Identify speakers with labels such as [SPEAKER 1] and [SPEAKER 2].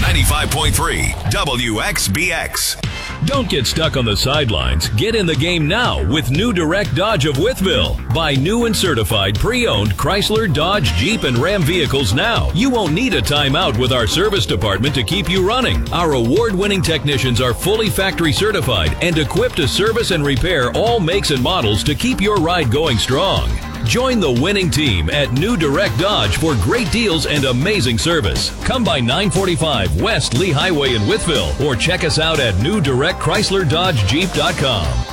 [SPEAKER 1] 95.3 WXBX.
[SPEAKER 2] Don't get stuck on the sidelines. Get in the game now with New Direct Dodge of Wytheville. Buy new and certified pre-owned Chrysler, Dodge, Jeep, and Ram vehicles now. You won't need a timeout with our service department to keep you running. Our award-winning technicians are fully factory certified and equipped to service and repair all makes and models to keep your ride going strong. Join the winning team at New Direct Dodge for great deals and amazing service. Come by 945 West Lee Highway in Wytheville or check us out at newdirectchrysler-dodge-jeep.com.